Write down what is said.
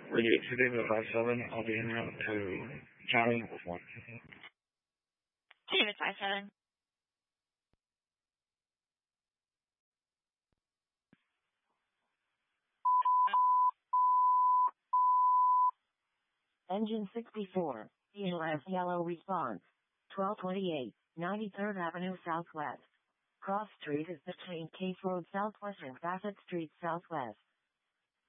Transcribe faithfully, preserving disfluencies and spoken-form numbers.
Radio two David five seven. I'll be en route to County with one. David five seven. Engine sixty-four, E L S yellow response. twelve twenty-eight, ninety-third Avenue Southwest. Cross Street is between Case Road Southwest and Bassett Street Southwest.